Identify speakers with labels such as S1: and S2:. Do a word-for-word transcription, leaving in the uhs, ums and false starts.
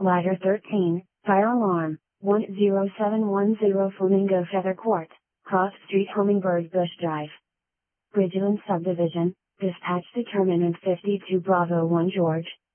S1: Ladder thirteen, fire alarm, one zero seven one zero Flamingo Feather Court, Cross Street Hummingbird Bush Drive. Bridgeland Subdivision, dispatch determinant fifty-two Bravo one George,